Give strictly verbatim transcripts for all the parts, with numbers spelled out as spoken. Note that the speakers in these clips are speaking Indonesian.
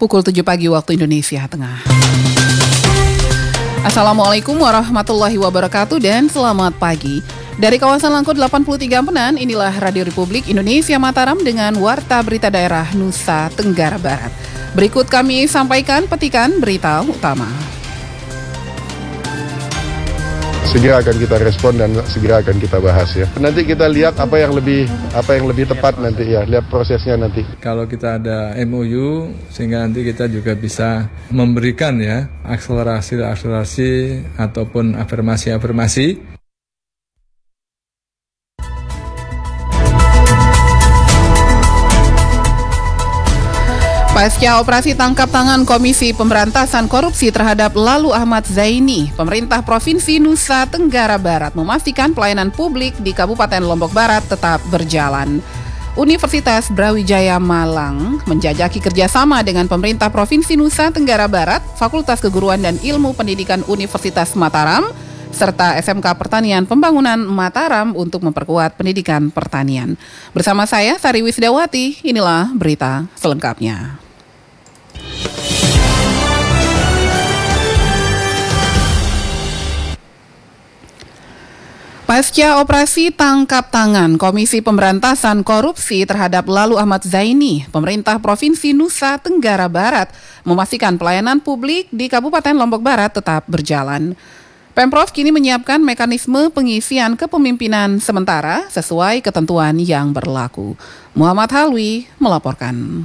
pukul tujuh pagi waktu Indonesia Tengah. Assalamualaikum warahmatullahi wabarakatuh dan selamat pagi. Dari kawasan Langkut delapan puluh tiga Ampenan, inilah Radio Republik Indonesia Mataram dengan Warta Berita Daerah Nusa Tenggara Barat. Berikut kami sampaikan petikan berita utama. Segera akan kita respon dan segera akan kita bahas ya. Nanti kita lihat apa yang lebih apa yang lebih tepat nanti ya, lihat prosesnya nanti. Kalau kita ada M O U sehingga nanti kita juga bisa memberikan ya akselerasi-akselerasi ataupun afirmasi-afirmasi. Pasca operasi tangkap tangan Komisi Pemberantasan Korupsi terhadap Lalu Ahmad Zaini, pemerintah Provinsi Nusa Tenggara Barat memastikan pelayanan publik di Kabupaten Lombok Barat tetap berjalan. Universitas Brawijaya Malang menjajaki kerjasama dengan pemerintah Provinsi Nusa Tenggara Barat, Fakultas Keguruan dan Ilmu Pendidikan Universitas Mataram, serta S M K Pertanian Pembangunan Mataram untuk memperkuat pendidikan pertanian. Bersama saya, Sari Wisdawati, inilah berita selengkapnya. Pasca operasi tangkap tangan Komisi Pemberantasan Korupsi terhadap Lalu Ahmad Zaini, pemerintah Provinsi Nusa Tenggara Barat memastikan pelayanan publik di Kabupaten Lombok Barat tetap berjalan. Pemprov kini menyiapkan mekanisme pengisian kepemimpinan sementara sesuai ketentuan yang berlaku. Muhammad Halwi melaporkan.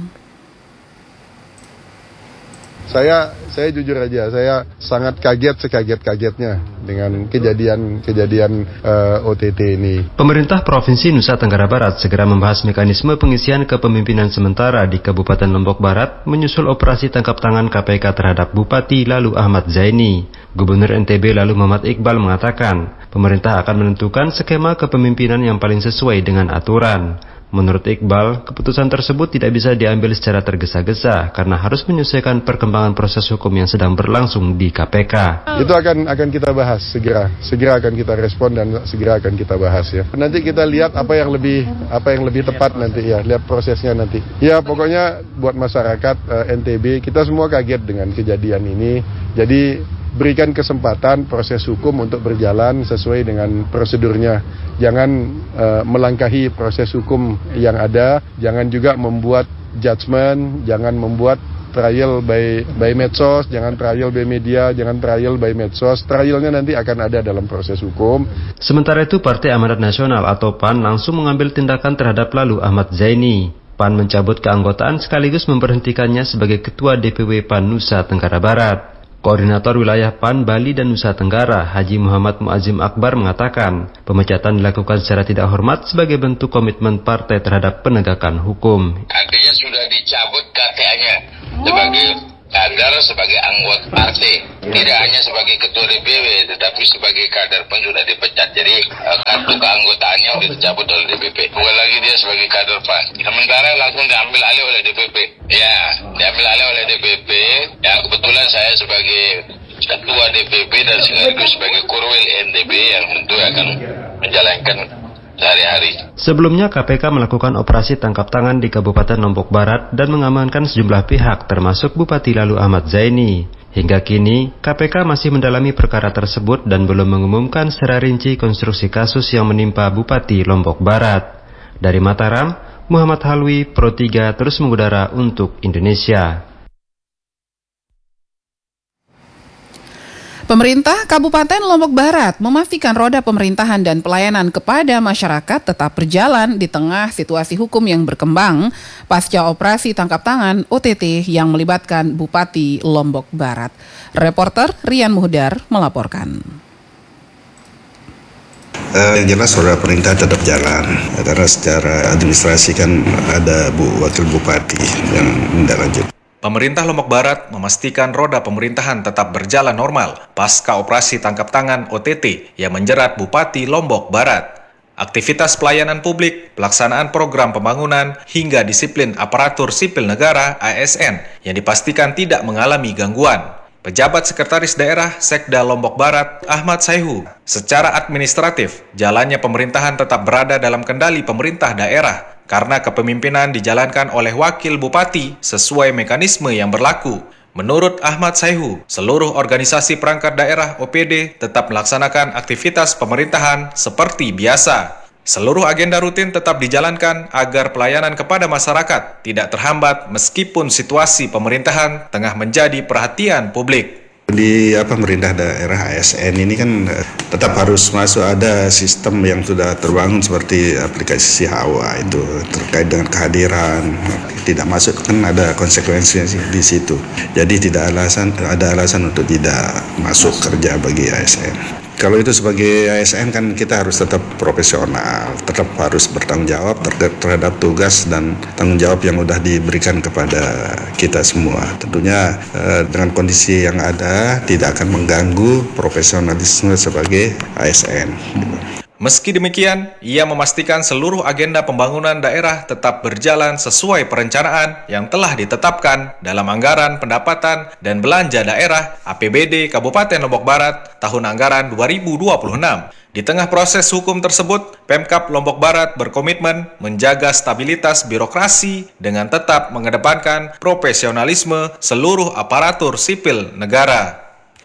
Saya saya jujur aja, saya sangat kaget sekaget-kagetnya dengan kejadian-kejadian uh, O T T ini. Pemerintah Provinsi Nusa Tenggara Barat segera membahas mekanisme pengisian kepemimpinan sementara di Kabupaten Lombok Barat menyusul operasi tangkap tangan K P K terhadap Bupati Lalu Ahmad Zaini. Gubernur N T B Lalu Muhammad Iqbal mengatakan, pemerintah akan menentukan skema kepemimpinan yang paling sesuai dengan aturan. Menurut Iqbal, keputusan tersebut tidak bisa diambil secara tergesa-gesa karena harus menyesuaikan perkembangan proses hukum yang sedang berlangsung di K P K. Itu akan akan kita bahas segera, segera akan kita respon dan segera akan kita bahas ya. Nanti kita lihat apa yang lebih apa yang lebih tepat nanti ya, lihat prosesnya nanti. Ya pokoknya buat masyarakat uh, N T B kita semua kaget dengan kejadian ini. Jadi berikan kesempatan proses hukum untuk berjalan sesuai dengan prosedurnya. Jangan uh, melangkahi proses hukum yang ada, jangan juga membuat judgement, jangan membuat trial by by medsos, jangan trial by media, jangan trial by medsos. Trialnya nanti akan ada dalam proses hukum. Sementara itu Partai Amanat Nasional atau P A N langsung mengambil tindakan terhadap Lalu Ahmad Zaini. P A N mencabut keanggotaan sekaligus memberhentikannya sebagai Ketua D P W P A N Nusa Tenggara Barat. Koordinator Wilayah P A N Bali dan Nusa Tenggara, Haji Muhammad Muazzim Akbar mengatakan, pemecatan dilakukan secara tidak hormat sebagai bentuk komitmen partai terhadap penegakan hukum. Artinya sudah dicabut K T A-nya sebagai kader, sebagai anggota partai, tidak hanya sebagai ketua D P W, tetapi sebagai kader pun sudah dipecat. Jadi kartu keanggotaannya sudah dicabut oleh D P P. Bukan lagi dia sebagai kader P A N. Sementara langsung diambil alih oleh D P P. Ya, diambil alih oleh D P P. Ya, kebetulan saya sebagai ketua D P P dan sekaligus sebagai Korwil N T B yang tentu akan menjalankan sehari-hari. Sebelumnya K P K melakukan operasi tangkap tangan di Kabupaten Lombok Barat dan mengamankan sejumlah pihak termasuk Bupati Lalu Ahmad Zaini. Hingga kini, K P K masih mendalami perkara tersebut dan belum mengumumkan secara rinci konstruksi kasus yang menimpa Bupati Lombok Barat. Dari Mataram, Muhammad Halwi, Pro tiga terus mengudara untuk Indonesia. Pemerintah Kabupaten Lombok Barat memastikan roda pemerintahan dan pelayanan kepada masyarakat tetap berjalan di tengah situasi hukum yang berkembang pasca operasi tangkap tangan O T T yang melibatkan Bupati Lombok Barat. Reporter Rian Muhdar melaporkan. Uh, yang jelas roda perintah tetap jalan karena secara administrasi kan ada Bu Wakil Bupati yang menindaklanjuti. Pemerintah Lombok Barat memastikan roda pemerintahan tetap berjalan normal pasca operasi tangkap tangan O T T yang menjerat Bupati Lombok Barat. Aktivitas pelayanan publik, pelaksanaan program pembangunan, hingga disiplin aparatur sipil negara A S N yang dipastikan tidak mengalami gangguan. Pejabat Sekretaris Daerah Sekda Lombok Barat, Ahmad Saihu, secara administratif, jalannya pemerintahan tetap berada dalam kendali pemerintah daerah, karena kepemimpinan dijalankan oleh wakil bupati sesuai mekanisme yang berlaku. Menurut Ahmad Saihu, seluruh organisasi perangkat daerah O P D tetap melaksanakan aktivitas pemerintahan seperti biasa. Seluruh agenda rutin tetap dijalankan agar pelayanan kepada masyarakat tidak terhambat meskipun situasi pemerintahan tengah menjadi perhatian publik. Di apa pemerintah daerah A S N ini kan tetap harus masuk ada sistem yang sudah terbangun seperti aplikasi Hawa itu terkait dengan kehadiran tidak masuk kan ada konsekuensinya di situ. Jadi tidak alasan ada alasan untuk tidak masuk kerja bagi A S N. Kalau itu sebagai A S N kan kita harus tetap profesional, tetap harus bertanggung jawab terhadap tugas dan tanggung jawab yang sudah diberikan kepada kita semua. Tentunya eh, dengan kondisi yang ada tidak akan mengganggu profesionalisme sebagai A S N. Meski demikian, ia memastikan seluruh agenda pembangunan daerah tetap berjalan sesuai perencanaan yang telah ditetapkan dalam anggaran pendapatan dan belanja daerah A P B D Kabupaten Lombok Barat tahun anggaran dua ribu dua puluh enam. Di tengah proses hukum tersebut, Pemkab Lombok Barat berkomitmen menjaga stabilitas birokrasi dengan tetap mengedepankan profesionalisme seluruh aparatur sipil negara.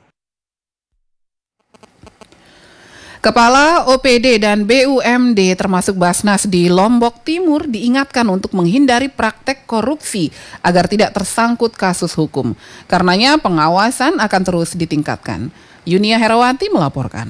Kepala O P D dan B U M D termasuk Basnas di Lombok Timur diingatkan untuk menghindari praktek korupsi agar tidak tersangkut kasus hukum. Karenanya pengawasan akan terus ditingkatkan. Yunia Herawati melaporkan.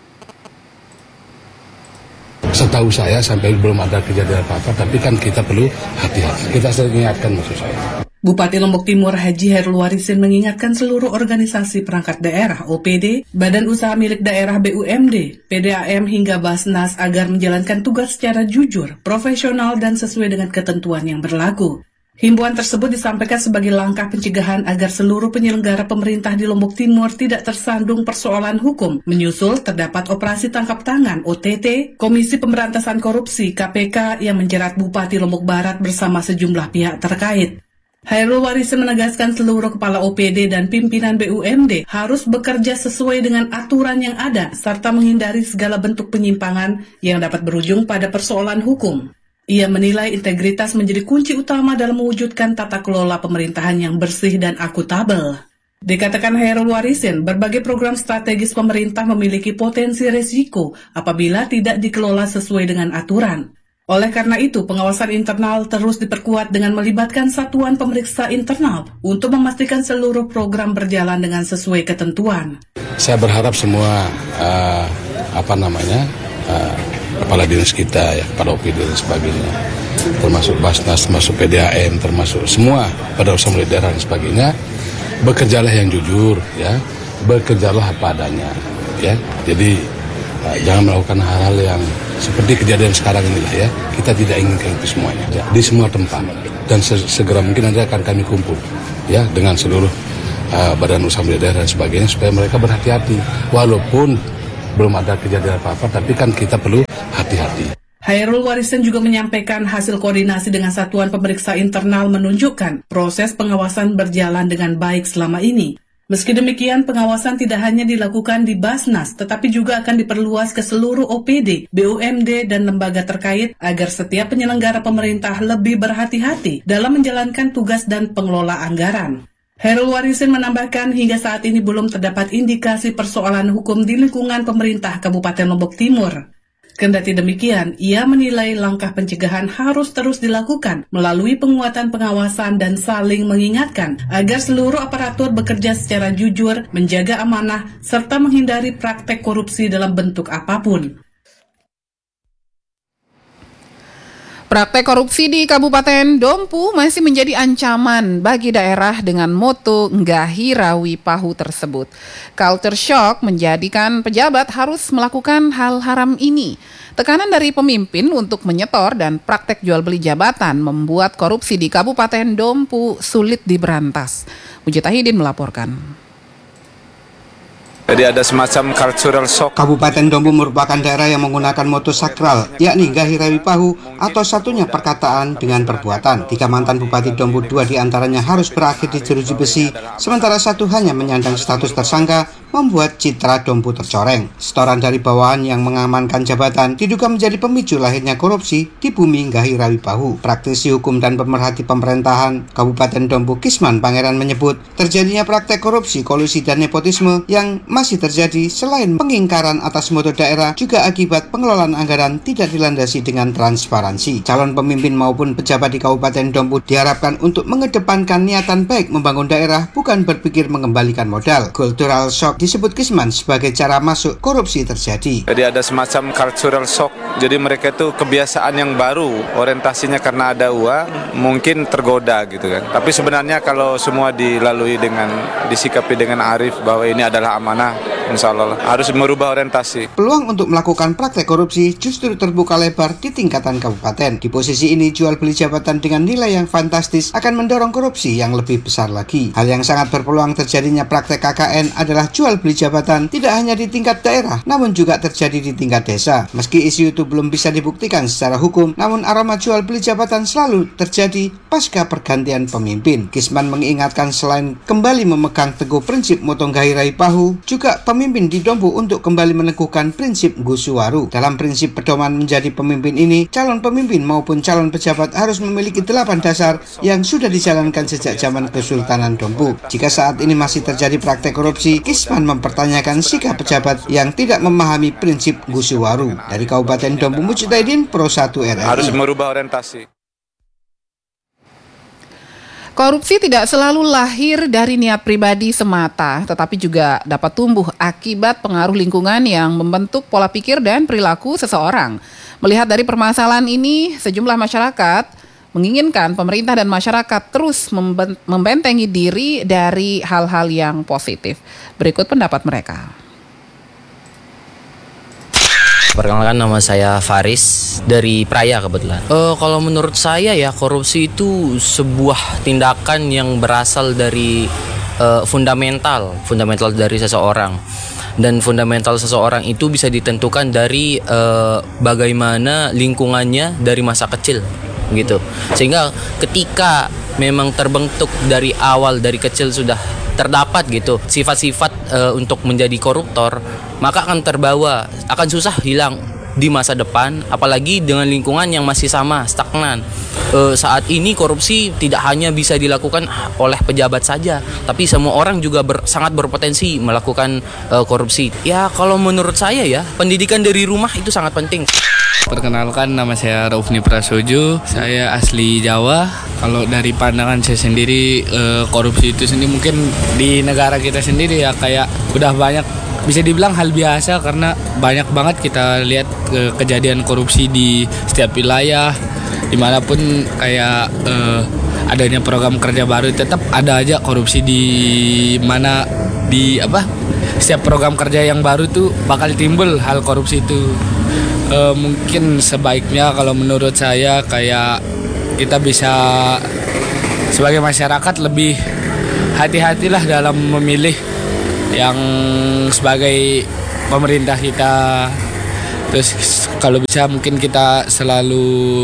Setahu saya sampai belum ada kejadian apa-apa, tapi kan kita perlu hati-hati. Kita sering ingatkan maksud saya. Bupati Lombok Timur Haji Hairul Warisin mengingatkan seluruh organisasi perangkat daerah O P D, Badan Usaha Milik Daerah B U M D, P D A M hingga Basnas agar menjalankan tugas secara jujur, profesional dan sesuai dengan ketentuan yang berlaku. Himbauan tersebut disampaikan sebagai langkah pencegahan agar seluruh penyelenggara pemerintah di Lombok Timur tidak tersandung persoalan hukum, menyusul terdapat operasi tangkap tangan O T T, Komisi Pemberantasan Korupsi K P K yang menjerat Bupati Lombok Barat bersama sejumlah pihak terkait. Hairul Warisin menegaskan seluruh kepala O P D dan pimpinan B U M D harus bekerja sesuai dengan aturan yang ada serta menghindari segala bentuk penyimpangan yang dapat berujung pada persoalan hukum. Ia menilai integritas menjadi kunci utama dalam mewujudkan tata kelola pemerintahan yang bersih dan akuntabel. Dikatakan Hairul Warisin, berbagai program strategis pemerintah memiliki potensi risiko apabila tidak dikelola sesuai dengan aturan. Oleh karena itu, pengawasan internal terus diperkuat dengan melibatkan satuan pemeriksa internal untuk memastikan seluruh program berjalan dengan sesuai ketentuan. Saya berharap semua uh, apa namanya uh, kepala dinas kita, ya, kepala O P D dan sebagainya, termasuk Basnas, termasuk P D A M, termasuk semua pada usaha milik daerah dan sebagainya, bekerjalah yang jujur, ya, bekerjalah apa adanya, ya. Jadi uh, jangan melakukan hal-hal yang seperti kejadian sekarang ini lah, ya. Kita tidak inginkan itu semuanya, ya, di semua tempat. Dan segera mungkin nanti akan kami kumpul, ya, dengan seluruh uh, badan usaha milik daerah dan sebagainya supaya mereka berhati-hati. Walaupun belum ada kejadian apa-apa, tapi kan kita perlu hati-hati. Hairul Warisin juga menyampaikan hasil koordinasi dengan satuan pemeriksa internal menunjukkan proses pengawasan berjalan dengan baik selama ini. Meski demikian, pengawasan tidak hanya dilakukan di Basnas, tetapi juga akan diperluas ke seluruh O P D, B U M D, dan lembaga terkait agar setiap penyelenggara pemerintah lebih berhati-hati dalam menjalankan tugas dan pengelola anggaran. Hairul Warisin menambahkan hingga saat ini belum terdapat indikasi persoalan hukum di lingkungan pemerintah Kabupaten Lombok Timur. Kendati demikian, ia menilai langkah pencegahan harus terus dilakukan melalui penguatan pengawasan dan saling mengingatkan agar seluruh aparatur bekerja secara jujur, menjaga amanah, serta menghindari praktek korupsi dalam bentuk apapun. Praktek korupsi di Kabupaten Dompu masih menjadi ancaman bagi daerah dengan moto Nggahi Rawi Pahu tersebut. Culture shock menjadikan pejabat harus melakukan hal haram ini. Tekanan dari pemimpin untuk menyetor dan praktek jual beli jabatan membuat korupsi di Kabupaten Dompu sulit diberantas. Mujitahidin melaporkan. Jadi ada semacam cultural shock. Kabupaten Dompu merupakan daerah yang menggunakan moto sakral, yakni Gahirawi Pahu atau satunya perkataan dengan perbuatan. Tiga mantan Bupati Dompu, dua diantaranya harus berakhir di jeruji besi, sementara satu hanya menyandang status tersangka, membuat citra Dompu tercoreng. Setoran dari bawahan yang mengamankan jabatan diduga menjadi pemicu lahirnya korupsi di bumi Gahirawi Pahu. Praktisi hukum dan pemerhati pemerintahan Kabupaten Dompu, Kisman Pangeran, menyebut terjadinya praktek korupsi, kolusi dan nepotisme yang masih terjadi selain pengingkaran atas moto daerah juga akibat pengelolaan anggaran tidak dilandasi dengan transparansi. Calon pemimpin maupun pejabat di Kabupaten Dompu diharapkan untuk mengedepankan niatan baik membangun daerah, bukan berpikir mengembalikan modal. Cultural shock disebut Kisman sebagai cara masuk korupsi terjadi. Jadi ada semacam cultural shock. Jadi mereka itu kebiasaan yang baru, orientasinya karena ada uang, mungkin tergoda gitu kan. Tapi sebenarnya kalau semua dilalui dengan disikapi dengan arif bahwa ini adalah amanah, insya Allah harus merubah orientasi. Peluang untuk melakukan praktek korupsi justru terbuka lebar di tingkatan kabupaten. Di posisi ini, jual beli jabatan dengan nilai yang fantastis akan mendorong korupsi yang lebih besar lagi. Hal yang sangat berpeluang terjadinya praktek K K N adalah jual beli jabatan tidak hanya di tingkat daerah, namun juga terjadi di tingkat desa. Meski isu itu belum bisa dibuktikan secara hukum, namun aroma jual beli jabatan selalu terjadi pasca pergantian pemimpin. Kisman mengingatkan selain kembali memegang teguh prinsip motong Gahirawi Pahu, juga pemimpin di Dompu untuk kembali meneguhkan prinsip Gusuwaru. Dalam prinsip pedoman menjadi pemimpin ini, calon pemimpin maupun calon pejabat harus memiliki delapan dasar yang sudah dijalankan sejak zaman Kesultanan Dompu. Jika saat ini masih terjadi praktek korupsi, Kisman mempertanyakan sikap pejabat yang tidak memahami prinsip Gusuwaru. Dari Kabupaten Dompu, Mujtahidin, Pro satu R R I. Harus merubah orientasi. Korupsi tidak selalu lahir dari niat pribadi semata, tetapi juga dapat tumbuh akibat pengaruh lingkungan yang membentuk pola pikir dan perilaku seseorang. Melihat dari permasalahan ini, sejumlah masyarakat menginginkan pemerintah dan masyarakat terus membentengi diri dari hal-hal yang positif. Berikut pendapat mereka. Perkenalkan, nama saya Faris dari Praya kebetulan. Uh, kalau menurut saya ya, korupsi itu sebuah tindakan yang berasal dari uh, fundamental, fundamental dari seseorang. Dan fundamental seseorang itu bisa ditentukan dari uh, bagaimana lingkungannya dari masa kecil gitu. Sehingga ketika memang terbentuk dari awal, dari kecil sudah terdapat gitu sifat-sifat e, untuk menjadi koruptor, maka akan terbawa, akan susah hilang di masa depan, apalagi dengan lingkungan yang masih sama, stagnan. E, saat ini korupsi tidak hanya bisa dilakukan oleh pejabat saja, tapi semua orang juga ber, sangat berpotensi melakukan e, korupsi. Ya kalau menurut saya ya, pendidikan dari rumah itu sangat penting. Perkenalkan, nama saya Raufni Prasojo, saya asli Jawa. Kalau dari pandangan saya sendiri, eh, korupsi itu sendiri mungkin di negara kita sendiri ya kayak udah banyak, bisa dibilang hal biasa karena banyak banget kita lihat ke, kejadian korupsi di setiap wilayah, dimanapun kayak eh, adanya program kerja baru tetap ada aja korupsi di mana di apa setiap program kerja yang baru tuh bakal timbul hal korupsi itu. Uh, mungkin sebaiknya kalau menurut saya kayak kita bisa sebagai masyarakat lebih hati-hatilah dalam memilih yang sebagai pemerintah kita. Terus kalau bisa mungkin kita selalu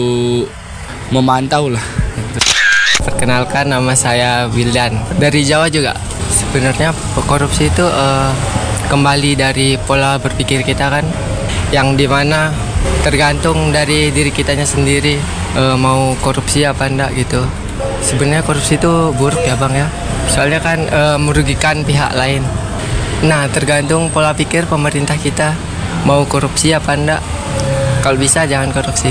memantau lah. Perkenalkan, nama saya Wildan dari Jawa juga. Sebenarnya korupsi itu uh, kembali dari pola berpikir kita kan, yang dimana tergantung dari diri kitanya sendiri e, mau korupsi apa enggak gitu. Sebenarnya korupsi itu buruk ya bang ya, soalnya kan e, merugikan pihak lain. Nah tergantung pola pikir pemerintah kita mau korupsi apa enggak. Kalau bisa jangan korupsi.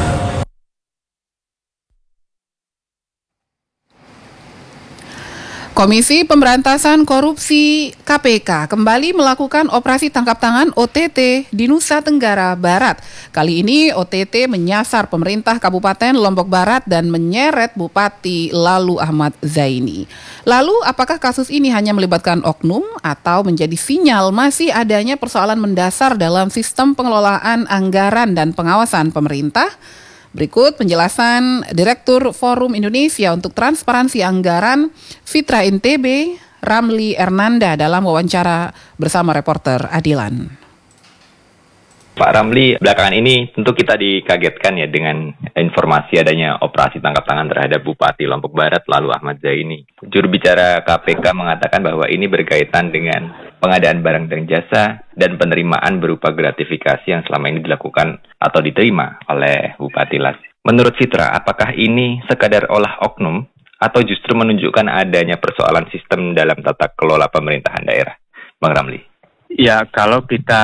Komisi Pemberantasan Korupsi K P K kembali melakukan operasi tangkap tangan O T T di Nusa Tenggara Barat. Kali ini O T T menyasar pemerintah Kabupaten Lombok Barat dan menyeret Bupati Lalu Ahmad Zaini. Lalu, apakah kasus ini hanya melibatkan oknum atau menjadi sinyal masih adanya persoalan mendasar dalam sistem pengelolaan anggaran dan pengawasan pemerintah? Berikut penjelasan Direktur Forum Indonesia untuk Transparansi Anggaran Fitra N T B, Ramli Ernanda dalam wawancara bersama reporter Adilan. Pak Ramli, belakangan ini tentu kita dikagetkan ya dengan informasi adanya operasi tangkap tangan terhadap Bupati Lombok Barat lalu Ahmad Zaini. Juru bicara K P K mengatakan bahwa ini berkaitan dengan pengadaan barang dan jasa dan penerimaan berupa gratifikasi yang selama ini dilakukan atau diterima oleh Bupati Las. Menurut Fitra, apakah ini sekadar olah oknum atau justru menunjukkan adanya persoalan sistem dalam tata kelola pemerintahan daerah? Bang Ramli. Ya, kalau kita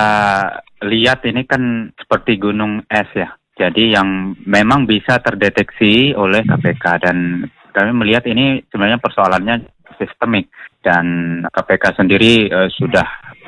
lihat ini kan seperti gunung es ya. Jadi yang memang bisa terdeteksi oleh K P K dan kami melihat ini sebenarnya persoalannya sistemik dan K P K sendiri uh, sudah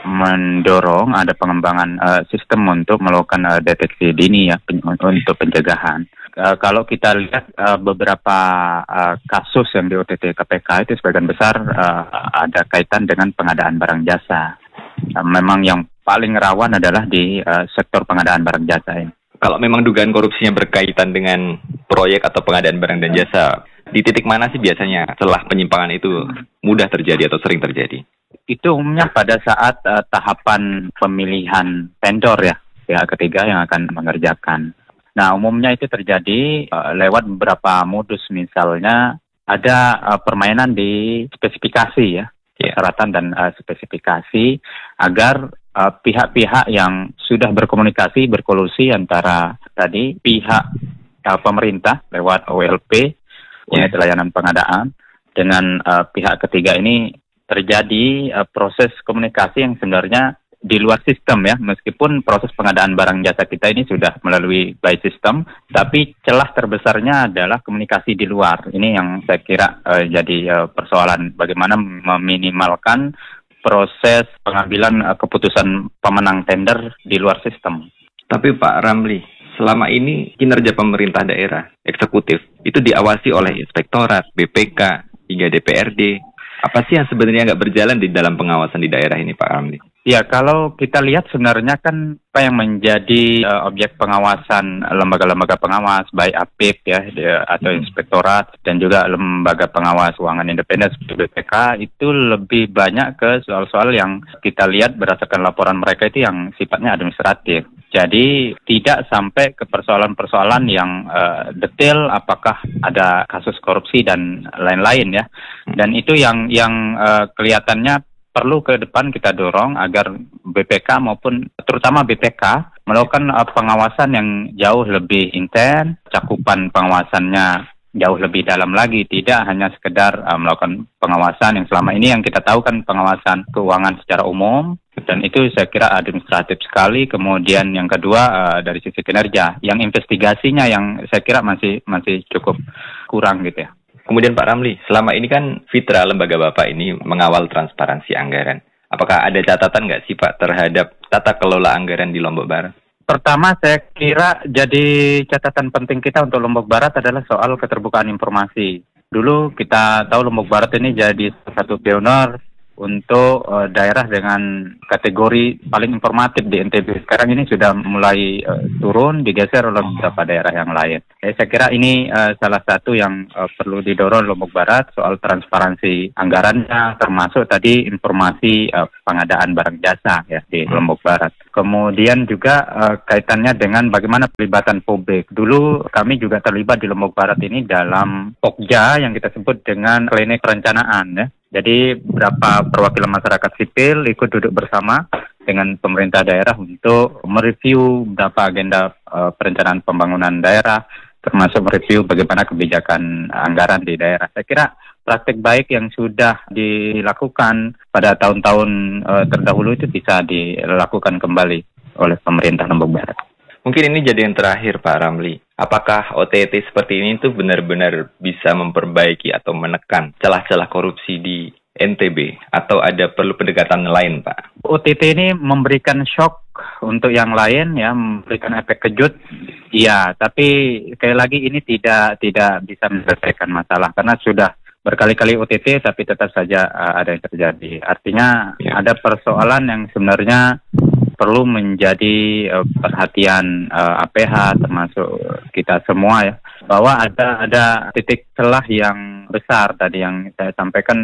mendorong ada pengembangan uh, sistem untuk melakukan uh, deteksi dini ya pen- untuk pencegahan. Uh, kalau kita lihat uh, beberapa uh, kasus yang di O T T K P K itu sebagian besar uh, ada kaitan dengan pengadaan barang jasa. Uh, memang yang paling rawan adalah di uh, sektor pengadaan barang jasa ini. Kalau memang dugaan korupsinya berkaitan dengan proyek atau pengadaan barang dan jasa, di titik mana sih biasanya celah penyimpangan itu mudah terjadi atau sering terjadi? Itu umumnya pada saat uh, tahapan pemilihan vendor ya, pihak ketiga yang akan mengerjakan. Nah, umumnya itu terjadi uh, lewat beberapa modus, misalnya ada uh, permainan di spesifikasi ya, persyaratan dan uh, spesifikasi agar uh, pihak-pihak yang sudah berkomunikasi, berkolusi antara tadi pihak uh, pemerintah lewat O L P, unit layanan pengadaan, dengan uh, pihak ketiga ini terjadi uh, proses komunikasi yang sebenarnya di luar sistem ya, meskipun proses pengadaan barang jasa kita ini sudah melalui by system, tapi celah terbesarnya adalah komunikasi di luar. Ini yang saya kira uh, jadi uh, persoalan bagaimana meminimalkan proses pengambilan uh, keputusan pemenang tender di luar sistem. Tapi Pak Ramli, selama ini kinerja pemerintah daerah, eksekutif, itu diawasi oleh inspektorat, B P K, hingga D P R D. Apa sih yang sebenarnya nggak berjalan di dalam pengawasan di daerah ini, Pak Ramli? Ya, kalau kita lihat sebenarnya kan apa yang menjadi uh, objek pengawasan lembaga-lembaga pengawas, baik A P I K ya, de, atau inspektorat, dan juga lembaga pengawas keuangan independen seperti B P K, itu lebih banyak ke soal-soal yang kita lihat berdasarkan laporan mereka itu yang sifatnya administratif. Jadi tidak sampai ke persoalan-persoalan yang uh, detail apakah ada kasus korupsi dan lain-lain ya. Dan itu yang yang uh, kelihatannya perlu ke depan kita dorong agar B P K maupun terutama B P K melakukan uh, pengawasan yang jauh lebih intens, cakupan pengawasannya jauh lebih dalam lagi, tidak hanya sekedar uh, melakukan pengawasan yang selama ini yang kita tahu kan pengawasan keuangan secara umum, dan itu saya kira administratif sekali. Kemudian yang kedua uh, dari sisi kinerja, yang investigasinya yang saya kira masih masih cukup kurang gitu ya. Kemudian Pak Ramli, selama ini kan Fitra, lembaga Bapak ini mengawal transparansi anggaran. Apakah ada catatan nggak sih Pak terhadap tata kelola anggaran di Lombok Barat? Pertama, saya kira jadi catatan penting kita untuk Lombok Barat adalah soal keterbukaan informasi. Dulu kita tahu Lombok Barat ini jadi salah satu pionir untuk uh, daerah dengan kategori paling informatif di N T B. Sekarang ini sudah mulai uh, turun, digeser oleh beberapa daerah yang lain. Jadi saya kira ini uh, salah satu yang uh, perlu didorong Lombok Barat, soal transparansi anggarannya, termasuk tadi informasi uh, pengadaan barang jasa ya di Lombok Barat. Kemudian juga uh, kaitannya dengan bagaimana pelibatan publik. Dulu kami juga terlibat di Lombok Barat ini dalam Pokja yang kita sebut dengan klinik perencanaan ya. Jadi beberapa perwakilan masyarakat sipil ikut duduk bersama dengan pemerintah daerah untuk mereview beberapa agenda uh, perencanaan pembangunan daerah, termasuk mereview bagaimana kebijakan anggaran di daerah. Saya kira praktik baik yang sudah dilakukan pada tahun-tahun uh, terdahulu itu bisa dilakukan kembali oleh pemerintah Lombok Barat. Mungkin ini jadi yang terakhir Pak Ramli. Apakah O T T seperti ini tuh benar-benar bisa memperbaiki atau menekan celah-celah korupsi di N T B? Atau ada perlu pendekatan lain Pak? O T T ini memberikan shock untuk yang lain ya, memberikan efek kejut. Iya, tapi sekali lagi ini tidak tidak bisa menyelesaikan masalah karena sudah berkali-kali O T T tapi tetap saja uh, ada yang terjadi. Artinya ya, ada persoalan yang sebenarnya perlu menjadi uh, perhatian uh, A P H termasuk kita semua ya, bahwa ada ada titik celah yang besar tadi yang saya sampaikan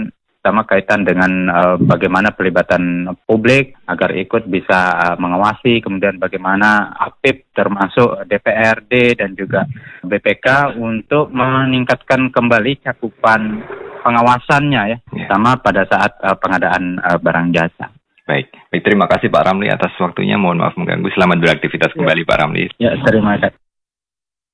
terutama kaitan dengan uh, bagaimana pelibatan publik agar ikut bisa uh, mengawasi, kemudian bagaimana A P I P termasuk D P R D dan juga B P K untuk meningkatkan kembali cakupan pengawasannya ya, sama pada saat uh, pengadaan uh, barang jasa. Baik, baik terima kasih Pak Ramli atas waktunya. Mohon maaf mengganggu. Selamat beraktivitas kembali Pak Ramli. Ya, terima kasih.